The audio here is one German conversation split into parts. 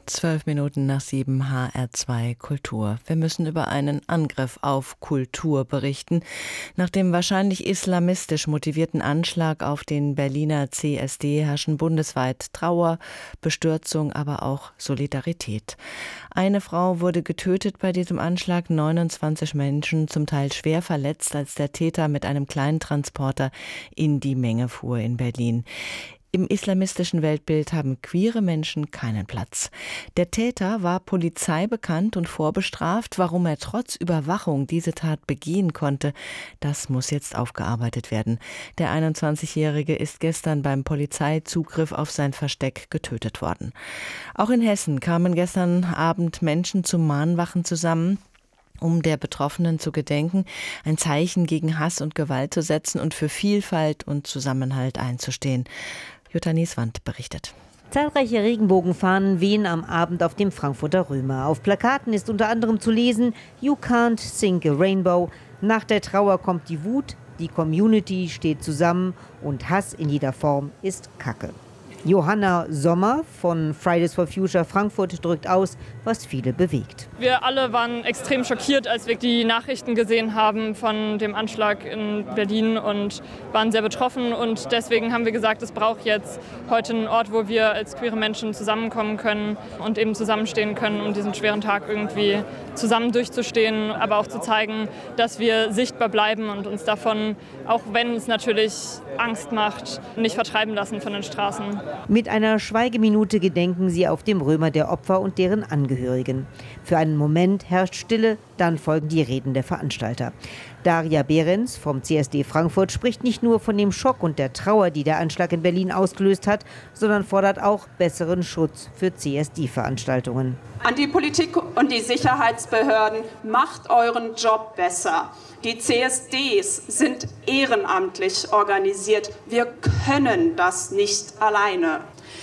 7:12 HR2 Kultur. Wir müssen über einen Angriff auf Kultur berichten. Nach dem wahrscheinlich islamistisch motivierten Anschlag auf den Berliner CSD herrschen bundesweit Trauer, Bestürzung, aber auch Solidarität. Eine Frau wurde getötet bei diesem Anschlag, 29 Menschen zum Teil schwer verletzt, als der Täter mit einem kleinen Transporter in die Menge fuhr in Berlin. Im islamistischen Weltbild haben queere Menschen keinen Platz. Der Täter war Polizei bekannt und vorbestraft. Warum er trotz Überwachung diese Tat begehen konnte, das muss jetzt aufgearbeitet werden. Der 21-Jährige ist gestern beim Polizeizugriff auf sein Versteck getötet worden. Auch in Hessen kamen gestern Abend Menschen zu Mahnwachen zusammen, um der Betroffenen zu gedenken, ein Zeichen gegen Hass und Gewalt zu setzen und für Vielfalt und Zusammenhalt einzustehen. Jutta Nieswand berichtet. Zahlreiche Regenbogenfahnen wehen am Abend auf dem Frankfurter Römer. Auf Plakaten ist unter anderem zu lesen: You can't sink a rainbow. Nach der Trauer kommt die Wut, die Community steht zusammen und Hass in jeder Form ist Kacke. Johanna Sommer von Fridays for Future Frankfurt drückt aus, was viele bewegt. Wir alle waren extrem schockiert, als wir die Nachrichten gesehen haben von dem Anschlag in Berlin und waren sehr betroffen. Und deswegen haben wir gesagt, es braucht jetzt heute einen Ort, wo wir als queere Menschen zusammenkommen können und eben zusammenstehen können, um diesen schweren Tag irgendwie zusammen durchzustehen, aber auch zu zeigen, dass wir sichtbar bleiben und uns davon, auch wenn es natürlich Angst macht, nicht vertreiben lassen von den Straßen. Mit einer Schweigeminute gedenken sie auf dem Römer der Opfer und deren Angehörigen. Für einen Moment herrscht Stille, dann folgen die Reden der Veranstalter. Daria Behrens vom CSD Frankfurt spricht nicht nur von dem Schock und der Trauer, die der Anschlag in Berlin ausgelöst hat, sondern fordert auch besseren Schutz für CSD-Veranstaltungen. An die Politik und die Sicherheitsbehörden: macht euren Job besser. Die CSDs sind ehrenamtlich organisiert. Wir können das nicht alleine.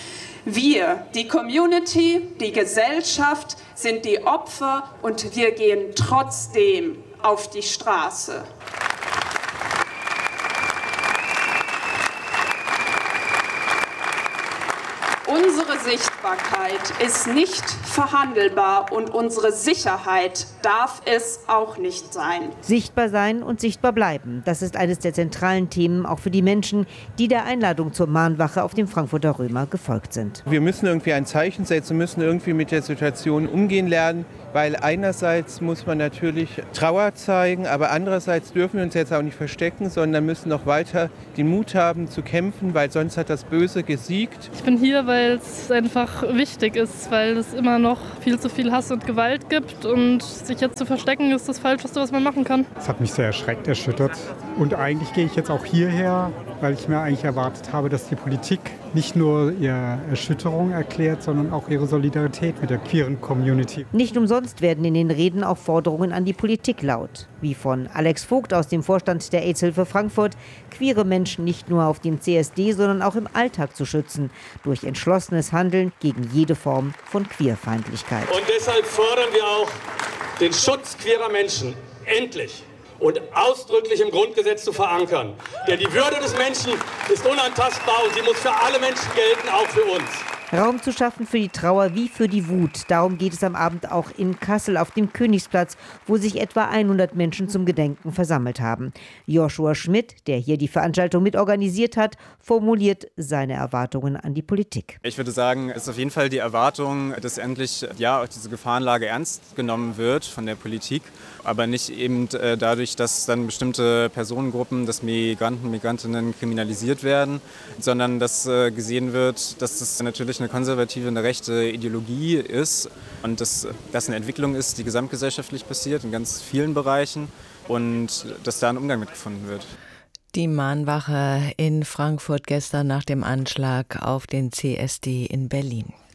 Wir, die Community, die Gesellschaft, sind die Opfer und wir gehen trotzdem auf die Straße. Unsere Sichtbarkeit ist nicht verhandelbar und unsere Sicherheit darf es auch nicht sein. Sichtbar sein und sichtbar bleiben, das ist eines der zentralen Themen auch für die Menschen, die der Einladung zur Mahnwache auf dem Frankfurter Römer gefolgt sind. Wir müssen irgendwie ein Zeichen setzen, müssen irgendwie mit der Situation umgehen lernen, weil einerseits muss man natürlich Trauer zeigen, aber andererseits dürfen wir uns jetzt auch nicht verstecken, sondern müssen noch weiter den Mut haben zu kämpfen, weil sonst hat das Böse gesiegt. Ich bin hier, weil es einfach wichtig ist, weil es immer noch viel zu viel Hass und Gewalt gibt und sich jetzt zu verstecken ist das Falscheste, was man machen kann. Es hat mich sehr erschreckt, erschüttert und eigentlich gehe ich jetzt auch hierher, weil ich mir eigentlich erwartet habe, dass die Politik nicht nur ihre Erschütterung erklärt, sondern auch ihre Solidarität mit der queeren Community. Nicht umsonst werden in den Reden auch Forderungen an die Politik laut, wie von Alex Vogt aus dem Vorstand der AIDS-Hilfe Frankfurt, queere Menschen nicht nur auf dem CSD, sondern auch im Alltag zu schützen, durch entschlossenes Handeln gegen jede Form von Queerfeindlichkeit. Und deshalb fordern wir auch den Schutz queerer Menschen endlich und ausdrücklich im Grundgesetz zu verankern. Denn die Würde des Menschen ist unantastbar und sie muss für alle Menschen gelten, auch für uns. Raum zu schaffen für die Trauer wie für die Wut. Darum geht es am Abend auch in Kassel auf dem Königsplatz, wo sich etwa 100 Menschen zum Gedenken versammelt haben. Joshua Schmidt, der hier die Veranstaltung mitorganisiert hat, formuliert seine Erwartungen an die Politik. Ich würde sagen, es ist auf jeden Fall die Erwartung, dass endlich auch diese Gefahrenlage ernst genommen wird von der Politik, aber nicht eben dadurch, dass dann bestimmte Personengruppen, dass Migranten, Migrantinnen kriminalisiert werden, sondern dass gesehen wird, dass das natürlich eine konservative, eine rechte Ideologie ist und dass das eine Entwicklung ist, die gesamtgesellschaftlich passiert in ganz vielen Bereichen und dass da ein Umgang mitgefunden wird. Die Mahnwache in Frankfurt gestern nach dem Anschlag auf den CSD in Berlin.